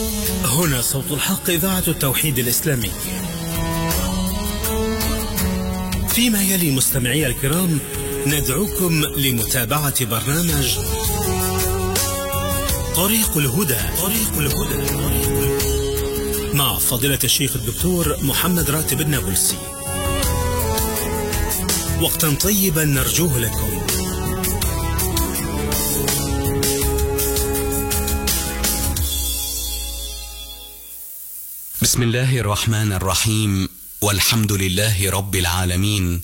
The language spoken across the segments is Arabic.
هنا صوت الحق، إذاعة التوحيد الإسلامي. فيما يلي مستمعي الكرام ندعوكم لمتابعة برنامج طريق الهدى مع فضيلة الشيخ الدكتور محمد راتب النابلسي. وقتا طيبا نرجوه لكم. بسم الله الرحمن الرحيم، والحمد لله رب العالمين.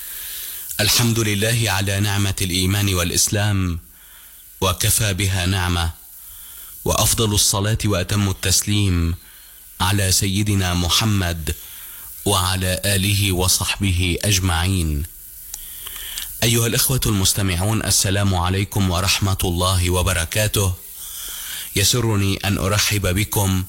الحمد لله على نعمة الإيمان والإسلام، وكفى بها نعمة، وأفضل الصلاة وأتم التسليم على سيدنا محمد وعلى آله وصحبه أجمعين. أيها الإخوة المستمعون، السلام عليكم ورحمة الله وبركاته. يسرني أن أرحب بكم،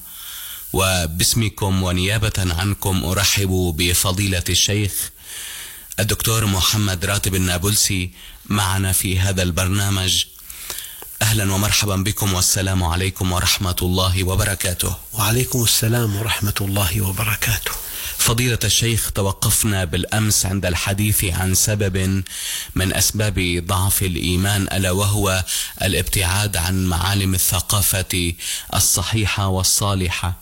وباسمكم ونيابة عنكم أرحب بفضيلة الشيخ الدكتور محمد راتب النابلسي معنا في هذا البرنامج. أهلا ومرحبا بكم، والسلام عليكم ورحمة الله وبركاته. وعليكم السلام ورحمة الله وبركاته. فضيلة الشيخ، توقفنا بالأمس عند الحديث عن سبب من أسباب ضعف الإيمان، ألا وهو الابتعاد عن معالم الثقافة الصحيحة والصالحة.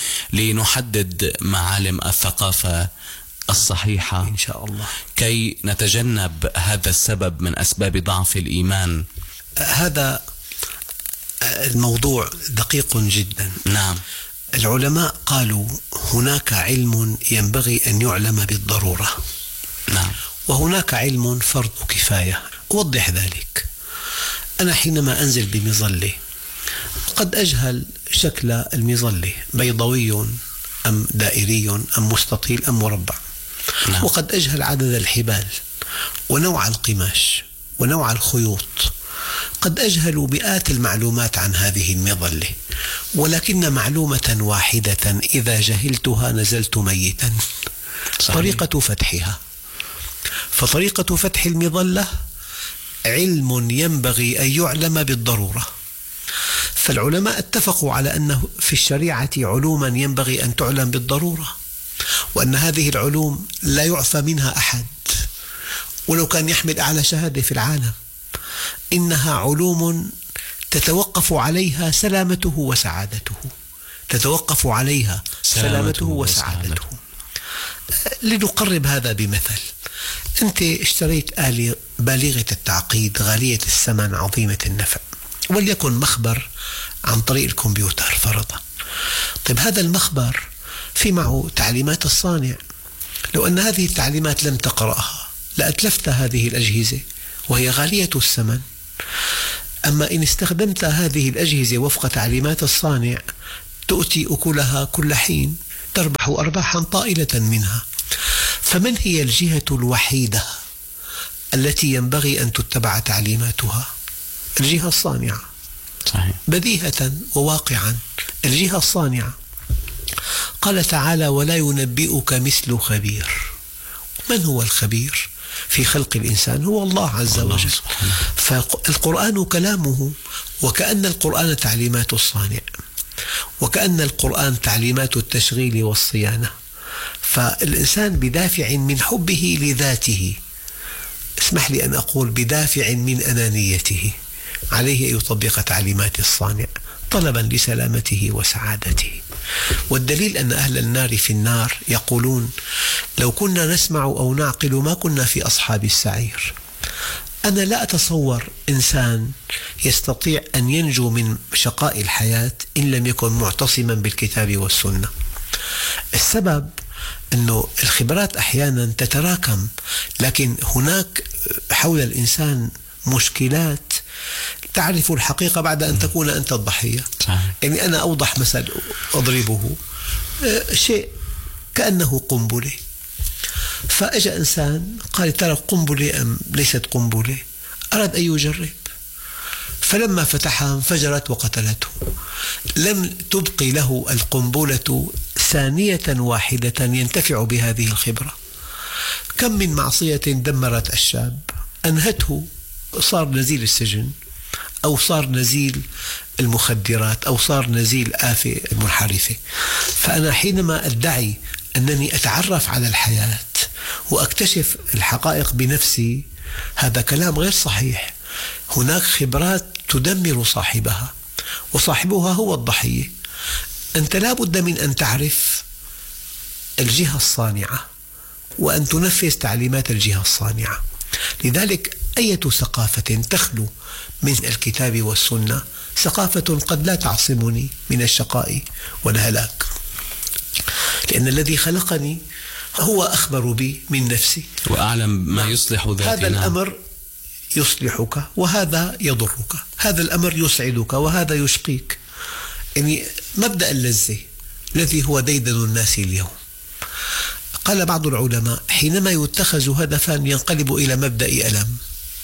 لنحدد معالم الثقافة الصحيحة إن شاء الله كي نتجنب هذا السبب من أسباب ضعف الإيمان. هذا الموضوع دقيق جدا. نعم. العلماء قالوا هناك علم ينبغي أن يعلم بالضرورة، نعم، وهناك علم فرض كفاية. أوضح ذلك. أنا حينما أنزل بمظلة قد أجهل شكل المظلة، بيضوي أم دائري أم مستطيل أم مربع، نعم. وقد أجهل عدد الحبال ونوع القماش ونوع الخيوط. قد أجهل مئات المعلومات عن هذه المظلة، ولكن معلومة واحدة إذا جهلتها نزلت ميتا. صحيح. طريقة فتحها. فطريقة فتح المظلة علم ينبغي أن يعلم بالضرورة. فالعلماء اتفقوا على أنه في الشريعة علوما ينبغي أن تعلم بالضرورة، وأن هذه العلوم لا يعفى منها أحد ولو كان يحمل أعلى شهادة في العالم. إنها علوم تتوقف عليها سلامته وسعادته، تتوقف عليها سلامته وسعادته. لنقرب هذا بمثل. أنت اشتريت آلة بالغة التعقيد غالية الثمن عظيمة النفع، وليكن مخبر عن طريق الكمبيوتر فرضا. طيب، هذا المخبر في معه تعليمات الصانع. لو أن هذه التعليمات لم تقرأها لأتلفت هذه الأجهزة وهي غالية الثمن. أما إن استخدمت هذه الأجهزة وفق تعليمات الصانع تؤتي أكلها كل حين، تربح أرباحا طائلة منها. فمن هي الجهة الوحيدة التي ينبغي أن تتبع تعليماتها؟ الجهة الصانعة. صحيح. بديهة وواقعا الجهة الصانعة. قال تعالى: ولا ينبئك مثل خبير. من هو الخبير في خلق الإنسان؟ هو الله عز وجل. فالقرآن كلامه، وكأن القرآن تعليمات الصانع، وكأن القرآن تعليمات التشغيل والصيانة. فالإنسان بدافع من حبه لذاته، اسمح لي أن أقول بدافع من أنانيته، عليه أن يطبق تعليمات الصانع طلبا لسلامته وسعادته. والدليل أن أهل النار في النار يقولون: لو كنا نسمع أو نعقل ما كنا في أصحاب السعير. أنا لا أتصور إنسان يستطيع أن ينجو من شقاء الحياة إن لم يكن معتصما بالكتاب والسنة. السبب أنه الخبرات أحيانا تتراكم، لكن هناك حول الإنسان مشكلات تعرف الحقيقة بعد أن تكون أنت الضحية. يعني أنا أوضح مثل أضربه، شيء كأنه قنبلة، فأجى إنسان قال: ترى قنبلة أم ليست قنبلة؟ أراد أن يجرب، فلما فتحها انفجرت وقتلته. لم تبقي له القنبلة ثانية واحدة ينتفع بهذه الخبرة. كم من معصية دمرت الشاب أنهته، صار نزيل السجن أو صار نزيل المخدرات أو صار نزيل آفة منحرفة. فأنا حينما أدعي أنني أتعرف على الحياة وأكتشف الحقائق بنفسي، هذا كلام غير صحيح. هناك خبرات تدمر صاحبها، وصاحبها هو الضحية. أنت لا بد من أن تعرف الجهة الصانعة وأن تنفذ تعليمات الجهة الصانعة. لذلك أي ثقافة تخلو من الكتاب والسنة ثقافة قد لا تعصمني من الشقاء والهلاك، لأن الذي خلقني هو أخبر بي من نفسي وأعلم ما يصلح ذاتنا. هذا الأمر يصلحك وهذا يضرك، هذا الأمر يسعدك وهذا يشقيك. يعني مبدأ اللذة الذي هو ديدن الناس اليوم. قال بعض العلماء حينما يتخذ هدفا ينقلب إلى مبدأ ألم.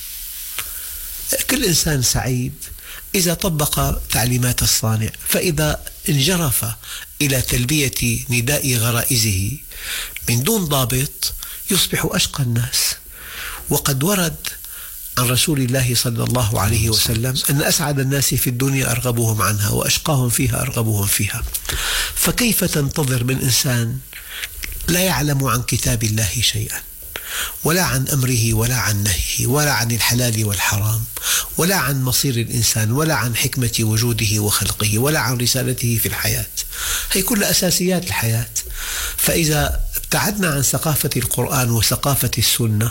كل إنسان سعيد إذا طبق تعليمات الصانع، فإذا انجرف إلى تلبية نداء غرائزه من دون ضابط يصبح أشقى الناس. وقد ورد عن رسول الله صلى الله عليه وسلم أن أسعد الناس في الدنيا أرغبهم عنها وأشقاهم فيها أرغبهم فيها. فكيف تنتظر من إنسان لا يعلم عن كتاب الله شيئا، ولا عن أمره ولا عن نهيه ولا عن الحلال والحرام ولا عن مصير الإنسان ولا عن حكمة وجوده وخلقه ولا عن رسالته في الحياة؟ هي كل أساسيات الحياة. فإذا ابتعدنا عن ثقافة القرآن وثقافة السنة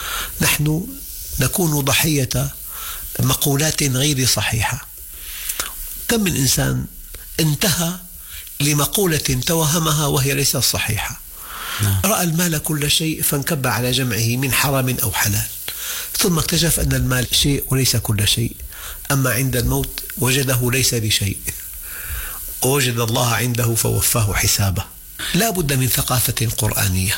نحن نكون ضحية مقولات غير صحيحة. كم من إنسان انتهى لمقولة توهمها وهي ليست صحيحة. رأى المال كل شيء فانكب على جمعه من حرام أو حلال، ثم اكتشف أن المال شيء وليس كل شيء، أما عند الموت وجده ليس بشيء، ووجد الله عنده فوفاه حسابه. لا بد من ثقافة قرآنية.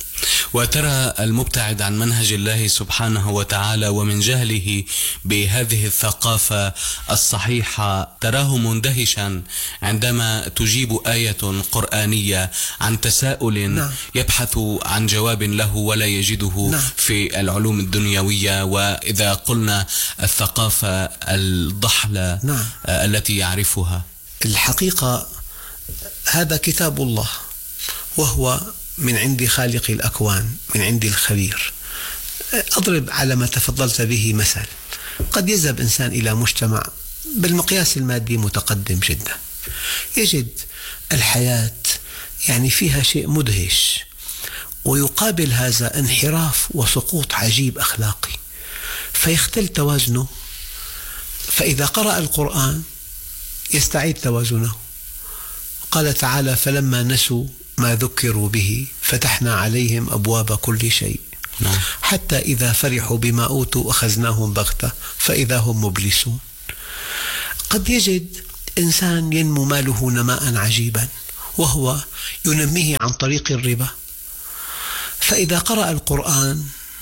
وترى المبتعد عن منهج الله سبحانه وتعالى ومن جهله بهذه الثقافة الصحيحة تراه مندهشا عندما تجيب آية قرآنية عن تساؤل يبحث عن جواب له ولا يجده في العلوم الدنيوية. وإذا قلنا الثقافة الضحلة التي يعرفها، الحقيقة هذا كتاب الله، وهو من عند خالق الأكوان، من عند الخبير. أضرب على ما تفضلت به مثل. قد يذهب إنسان إلى مجتمع بالمقياس المادي متقدم جدا، يجد الحياة يعني فيها شيء مدهش، ويقابل هذا انحراف وسقوط عجيب أخلاقي، فيختل توازنه. فإذا قرأ القرآن يستعيد توازنه. قال تعالى: فلما نسوا ما ذكروا به فتحنا عليهم أبواب كل شيء حتى إذا فرحوا بما أوتوا أخذناهم بغتة فإذا هم مبلسون. قد يجد إنسان ينمو ماله نماء عجيبا وهو ينميه عن طريق الربا، فإذا قرأ القرآن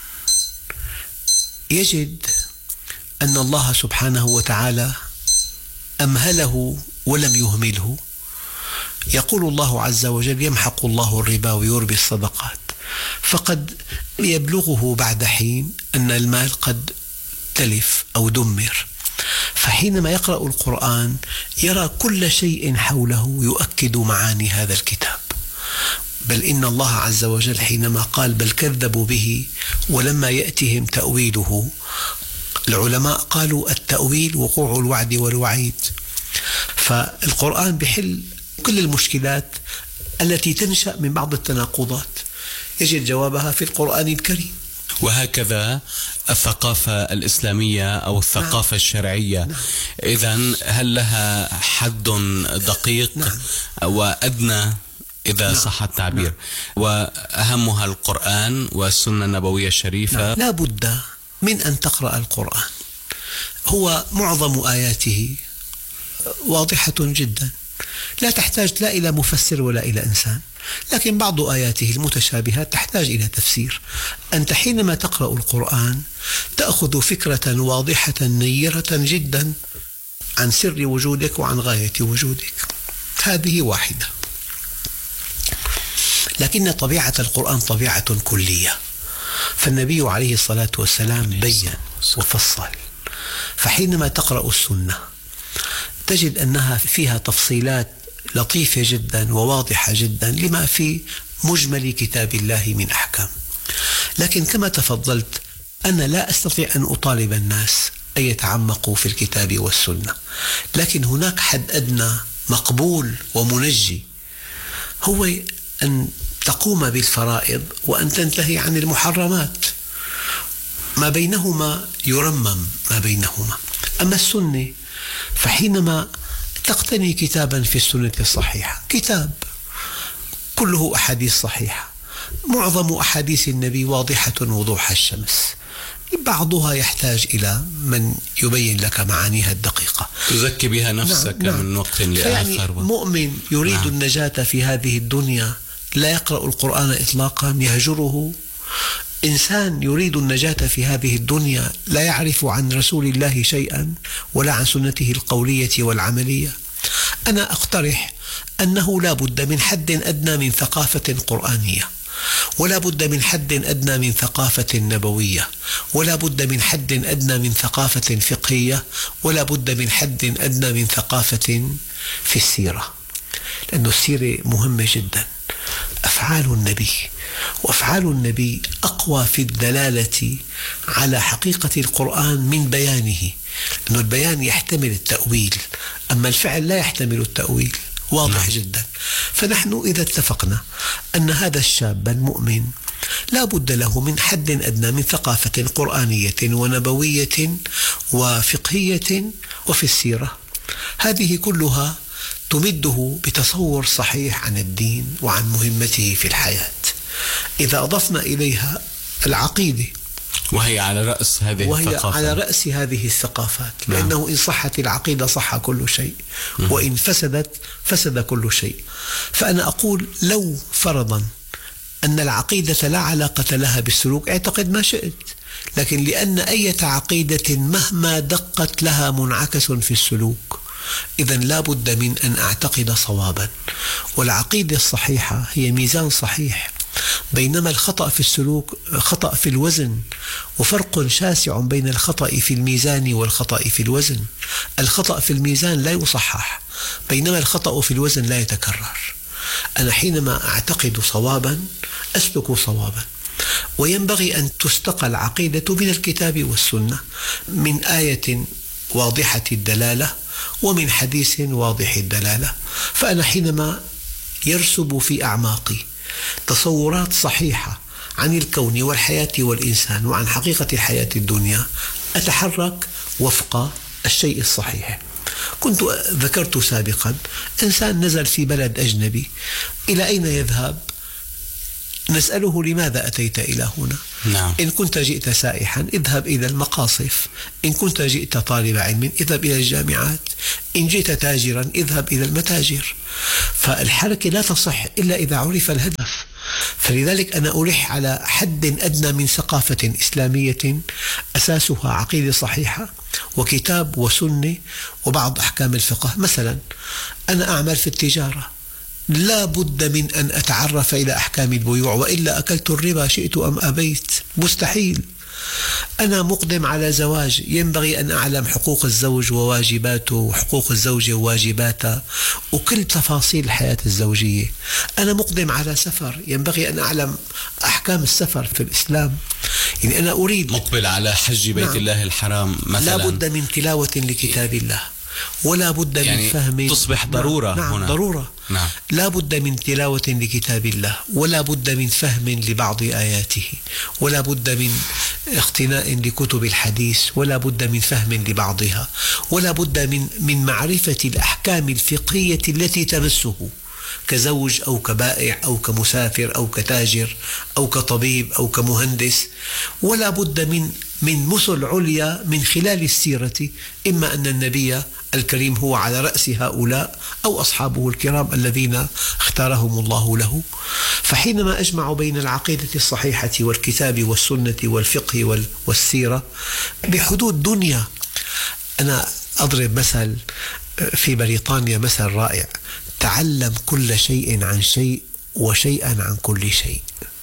يجد أن الله سبحانه وتعالى أمهله ولم يهمله. يقول الله عز وجل: يمحق الله الربا ويربي الصدقات. فقد يبلغه بعد حين أن المال قد تلف أو دمر، فحينما يقرأ القرآن يرى كل شيء حوله يؤكد معاني هذا الكتاب. بل إن الله عز وجل حينما قال: بل كذبوا به ولما يأتهم تأويله، العلماء قالوا التأويل وقوع الوعد والوعيد. فالقرآن بحل كل المشكلات التي تنشأ من بعض التناقضات، يجد جوابها في القرآن الكريم. وهكذا الثقافة الإسلامية أو الثقافة الشرعية. إذن هل لها حد دقيق وأدنى إذا صح التعبير؟ وأهمها القرآن والسنة النبوية الشريفة. لا بد من أن تقرأ القرآن، هو معظم آياته واضحة جدا، لا تحتاج لا إلى مفسر ولا إلى إنسان، لكن بعض آياته المتشابهات تحتاج إلى تفسير. أنت حينما تقرأ القرآن تأخذ فكرة واضحة نيرة جدا عن سر وجودك وعن غاية وجودك، هذه واحدة. لكن طبيعة القرآن طبيعة كلية، فالنبي عليه الصلاة والسلام بيّن وفصل، فحينما تقرأ السنة تجد أنها فيها تفصيلات لطيفة جدا وواضحة جدا لما في مجمل كتاب الله من أحكام. لكن كما تفضلت أنا لا أستطيع أن أطالب الناس أن يتعمقوا في الكتاب والسنة، لكن هناك حد أدنى مقبول ومنجي، هو أن تقوم بالفرائض وأن تنتهي عن المحرمات، ما بينهما يرمم ما بينهما. أما السنة فحينما تقتني كتابا في السنة الصحيحة، كتاب كله أحاديث صحيحة، معظم أحاديث النبي واضحة وضوح الشمس، بعضها يحتاج إلى من يبين لك معانيها الدقيقة، تزكي بها نفسك من وقت لآخر. مؤمن يريد النجاة في هذه الدنيا لا يقرأ القرآن إطلاقا، يهجره. إنسان يريد النجاة في هذه الدنيا لا يعرف عن رسول الله شيئا ولا عن سنته القولية والعملية. أنا أقترح أنه لا بد من حد أدنى من ثقافة قرآنية، ولا بد من حد أدنى من ثقافة نبوية، ولا بد من حد أدنى من ثقافة فقهية، ولا بد من حد أدنى من ثقافة في السيرة، لأن السيرة مهمة جدا. أفعال النبي وأفعال النبي أقوى في الدلالة على حقيقة القرآن من بيانه، لأن البيان يحتمل التأويل، أما الفعل لا يحتمل التأويل، واضح جدا. فنحن إذا اتفقنا أن هذا الشاب المؤمن لا بد له من حد أدنى من ثقافة قرآنية ونبوية وفقهية وفي السيرة، هذه كلها تمده بتصور صحيح عن الدين وعن مهمته في الحياة. إذا أضفنا إليها العقيدة وهي على رأس هذه الثقافات، على رأس هذه الثقافات، لأنه إن صحت العقيدة صح كل شيء، وإن فسدت فسد كل شيء. فأنا أقول لو فرضا أن العقيدة لا علاقة لها بالسلوك اعتقد ما شئت، لكن لأن أي عقيدة مهما دقت لها منعكس في السلوك، إذن لا بد من أن أعتقد صوابا. والعقيدة الصحيحة هي ميزان صحيح، بينما الخطأ في السلوك خطأ في الوزن، وفرق شاسع بين الخطأ في الميزان والخطأ في الوزن. الخطأ في الميزان لا يصحح، بينما الخطأ في الوزن لا يتكرر. أنا حينما أعتقد صوابا أسلك صوابا، وينبغي أن تستقى العقيدة من الكتاب والسنة، من آية واضحة الدلالة ومن حديث واضح الدلالة. فأنا حينما يرسب في أعماقي تصورات صحيحة عن الكون والحياة والإنسان وعن حقيقة الحياة الدنيا، أتحرك وفق الشيء الصحيح. كنت ذكرت سابقا إنسان نزل في بلد أجنبي، إلى أين يذهب؟ نسأله لماذا أتيت إلى هنا؟ نعم. إن كنت جئت سائحا اذهب إلى المقاصف، إن كنت جئت طالب علم اذهب إلى الجامعات، إن جئت تاجرا اذهب إلى المتاجر. فالحركة لا تصح إلا إذا عرف الهدف. فلذلك أنا ألح على حد أدنى من ثقافة إسلامية أساسها عقيدة صحيحة وكتاب وسنة وبعض أحكام الفقه. مثلا أنا أعمل في التجارة، لا بد من أن أتعرف إلى أحكام البيوع، وإلا أكلت الربا شئت أم أبيت، مستحيل. أنا مقدم على زواج، ينبغي أن أعلم حقوق الزوج وواجباته وحقوق الزوجة وواجباتها وكل تفاصيل الحياة الزوجية. أنا مقدم على سفر، ينبغي أن أعلم أحكام السفر في الإسلام. يعني أنا أريد مقبل على حج بيت الله الحرام مثلا، لا بد من تلاوة لكتاب الله، ولا بد من فهم، تصبح ضرورة. هنا ضرورة. لا بد من تلاوة لكتاب الله، ولا بد من فهم لبعض آياته، ولا بد من اقتناء لكتب الحديث، ولا بد من فهم لبعضها، ولا بد من معرفة الأحكام الفقهية التي تمسه كزوج أو كبائع أو كمسافر أو كتاجر أو كطبيب أو كمهندس. ولا بد من مثل عليا من خلال السيرة، إما أن النبي الكريم هو على رأس هؤلاء أو أصحابه الكرام الذين اختارهم الله له. فحينما أجمع بين العقيدة الصحيحة والكتاب والسنة والفقه والسيرة بحدود دنيا، أنا أضرب مثل في بريطانيا مثل رائع: تعلم كل شيء عن شيء وشيئا عن كل شيء.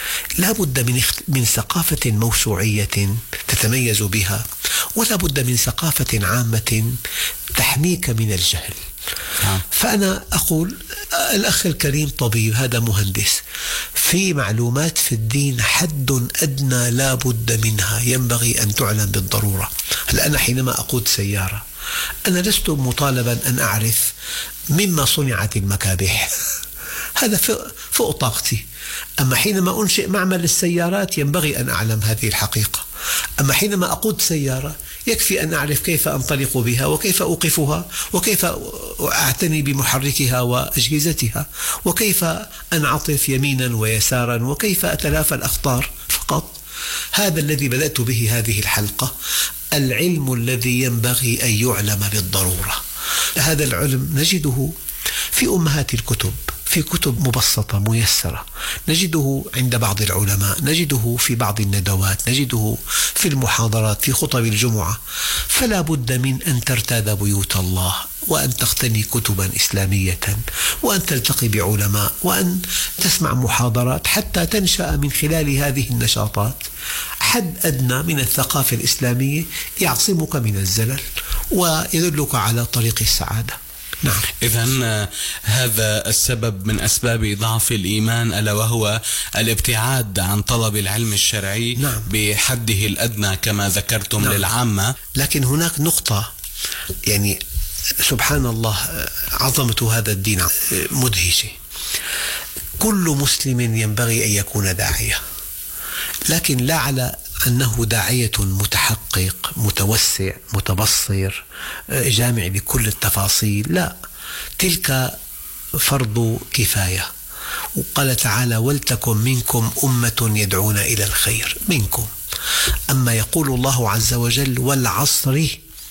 لا بد من ثقافة موسوعية تتميز بها، ولا بد من ثقافة عامة تحميك من الجهل. فأنا أقول الأخ الكريم طبيب، هذا مهندس، في معلومات في الدين حد أدنى لا بد منها، ينبغي أن تعلم بالضرورة. هل أنا حينما أقود سيارة أنا لست مطالبا أن أعرف مما صنعت المكابح هذا فوق طاقتي. أما حينما أنشئ معمل السيارات ينبغي أن أعلم هذه الحقيقة. أما حينما أقود سيارة يكفي أن أعرف كيف أنطلق بها، وكيف أوقفها، وكيف أعتني بمحركها وأجهزتها، وكيف أنعطف يمينا ويسارا، وكيف أتلافى الأخطار فقط. هذا الذي بدأت به هذه الحلقة، العلم الذي ينبغي أن يعلم بالضرورة. هذا العلم نجده في أمهات الكتب، في كتب مبسطة ميسرة، نجده عند بعض العلماء، نجده في بعض الندوات، نجده في المحاضرات، في خطب الجمعة. فلا بد من أن ترتاد بيوت الله، وأن تقتني كتبا إسلامية، وأن تلتقي بعلماء، وأن تسمع محاضرات، حتى تنشأ من خلال هذه النشاطات حد أدنى من الثقافة الإسلامية يعصمك من الزلل ويدلك على طريق السعادة. نعم. إذن هذا السبب من أسباب ضعف الإيمان، ألا وهو الابتعاد عن طلب العلم الشرعي. نعم. بحده الأدنى كما ذكرتم. نعم. للعامة. لكن هناك نقطة، يعني سبحان الله عظمة هذا الدين مدهشة. كل مسلم ينبغي أن يكون داعية، لكن لا على أنه داعية متحقق متوسع متبصر جامع بكل التفاصيل، لا، تلك فرض كفاية. وقال تعالى: ولتكن منكم أمة يدعون إلى الخير منكم. أما يقول الله عز وجل: والعصر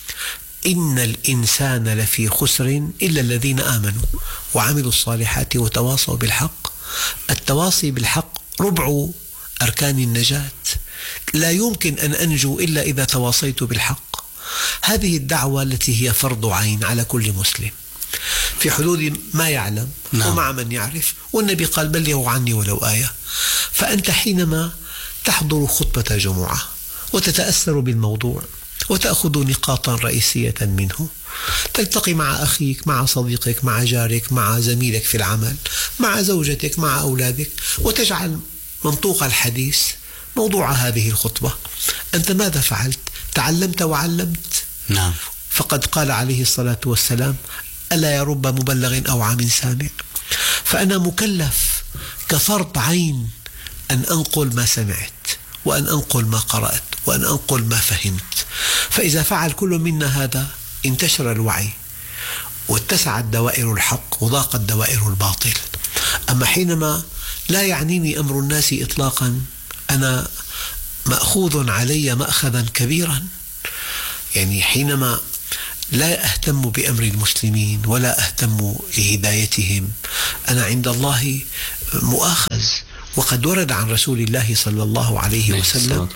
إن الإنسان لفي خسر إلا الذين آمنوا وعملوا الصالحات وتواصوا بالحق. التواصي بالحق ربع أركان النجاة. لا يمكن أن أنجو إلا إذا تواصيت بالحق. هذه الدعوة التي هي فرض عين على كل مسلم في حدود ما يعلم. نعم. ومع من يعرف، والنبي قال: بلغوا عني ولو آية. فأنت حينما تحضر خطبة جمعة وتتأثر بالموضوع وتأخذ نقاطا رئيسية منه، تلتقي مع أخيك، مع صديقك، مع جارك، مع زميلك في العمل، مع زوجتك، مع أولادك، وتجعل منطوق الحديث موضوع هذه الخطبة. أنت ماذا فعلت؟ تعلمت وعلمت. نعم. فقد قال عليه الصلاة والسلام: ألا يا رب مبلغ أو عام سامع. فأنا مكلف كفرض عين أن أنقل ما سمعت، وأن أنقل ما قرأت، وأن أنقل ما فهمت. فإذا فعل كل منا هذا انتشر الوعي، واتسعت دوائر الحق، وضاقت دوائر الباطل. أما حينما لا يعنيني أمر الناس إطلاقا، أنا مأخوذ علي مأخذا كبيرا. يعني حينما لا أهتم بأمر المسلمين ولا أهتم لهدايتهم، أنا عند الله مؤاخذ. وقد ورد عن رسول الله صلى الله عليه وسلم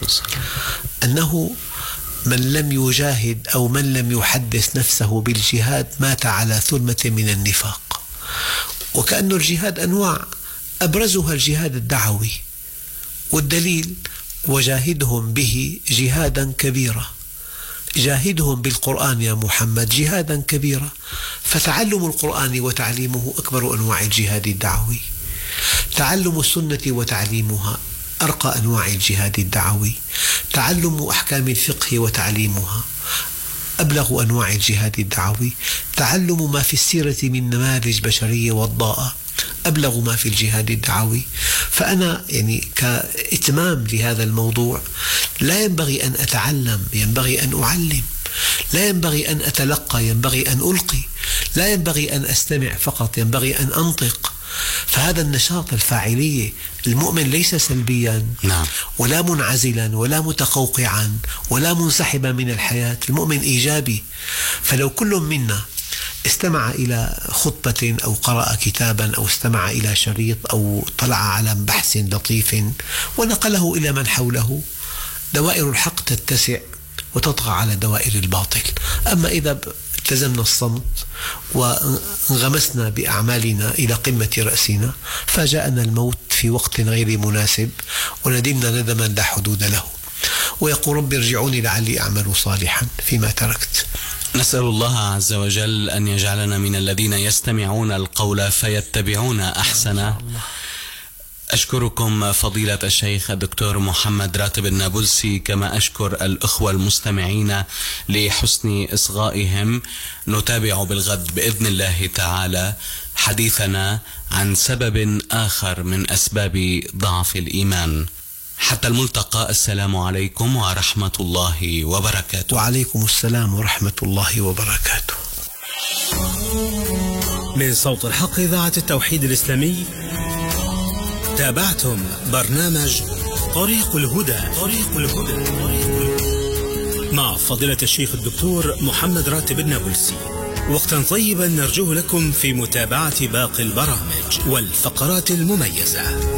أنه من لم يجاهد أو من لم يحدث نفسه بالجهاد مات على ثلمة من النفاق. وكأن الجهاد أنواع، أبرزها الجهاد الدعوي، والدليل: وجاهدهم به جهادا كبيرا. جاهدهم بالقرآن يا محمد جهادا كبيرا. فتعلم القرآن وتعليمه أكبر أنواع الجهاد الدعوي. تعلم السنة وتعليمها أرقى أنواع الجهاد الدعوي. تعلم أحكام الفقه وتعليمها أبلغ أنواع الجهاد الدعوي. تعلم ما في السيرة من نماذج بشرية وضاءة أبلغ ما في الجهاد الدعوي. فأنا يعني كإتمام لهذا الموضوع لا ينبغي أن أتعلم، ينبغي أن أعلم. لا ينبغي أن أتلقى، ينبغي أن ألقي. لا ينبغي أن أستمع فقط، ينبغي أن أنطق. فهذا النشاط الفاعلية، المؤمن ليس سلبيا. نعم. ولا منعزلا ولا متقوقعا ولا منسحبا من الحياة. المؤمن إيجابي. فلو كل منا استمع إلى خطبة أو قرأ كتابا أو استمع إلى شريط أو طلع على بحث لطيف ونقله إلى من حوله، دوائر الحق تتسع وتطغى على دوائر الباطل. أما إذا التزمنا الصمت وانغمسنا بأعمالنا إلى قمة رأسنا، فجاءنا الموت في وقت غير مناسب وندمنا ندما لا حدود له، ويقول رب ارجعوني لعلي أعمل صالحا فيما تركت. نسأل الله عز وجل أن يجعلنا من الذين يستمعون القول فيتبعون أحسنه. أشكركم فضيلة الشيخ الدكتور محمد راتب النابلسي، كما أشكر الأخوة المستمعين لحسن إصغائهم. نتابع بالغد بإذن الله تعالى حديثنا عن سبب آخر من أسباب ضعف الإيمان. حتى الملتقى، السلام عليكم ورحمة الله وبركاته. وعليكم السلام ورحمة الله وبركاته. من صوت الحق إذاعة التوحيد الإسلامي، تابعتم برنامج طريق الهدى مع فضيلة الشيخ الدكتور محمد راتب النابلسي. وقتا طيبا نرجوه لكم في متابعة باقي البرامج والفقرات المميزة.